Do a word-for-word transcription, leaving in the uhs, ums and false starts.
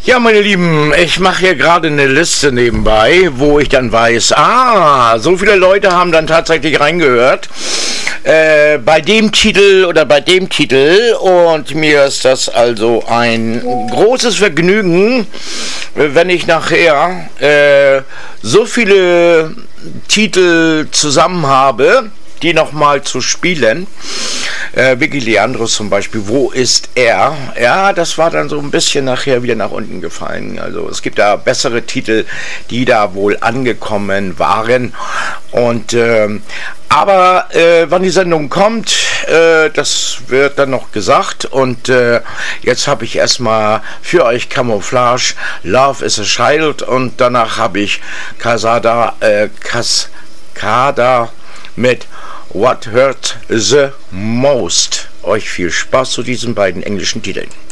Ja, meine Lieben, ich mache hier gerade eine Liste nebenbei, wo ich dann weiß, ah, so viele Leute haben dann tatsächlich reingehört äh, bei dem Titel oder bei dem Titel, und mir ist das also ein großes Vergnügen, wenn ich nachher äh, so viele Titel zusammen habe, die nochmal zu spielen. Äh, Vicky Leandros zum Beispiel, wo ist er? Ja, das war dann so ein bisschen nachher wieder nach unten gefallen. Also es gibt da bessere Titel, die da wohl angekommen waren. Und ähm, aber äh, wann die Sendung kommt, äh, das wird dann noch gesagt. Und äh, jetzt habe ich erstmal für euch Camouflage, Love is a Child, und danach habe ich Casada, äh, Cascada mit What Hurt the Most. Euch viel Spaß zu diesen beiden englischen Titeln.